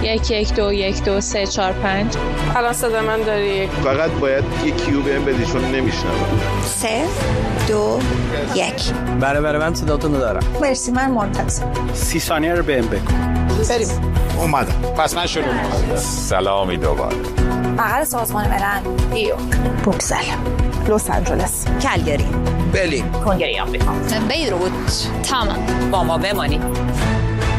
1 1 2 1 2 3 4 5. الان صدا من داری؟ فقط باید یه کیو بهم بدی چون نمیشنوم. 3 2 1. بله من صداتون رو دارم. مرسی، من منتظر. 30 ثانیه رو بهم بگو. بریم. اومدم. پس من شروع می‌کنم. سلامی دوباره. بغل سازمان ملل. نیویورک. بروکسل. لس آنجلس. کلگری. برلین. کنگره آمریکا. بیروت. تمام. با ما بمانید.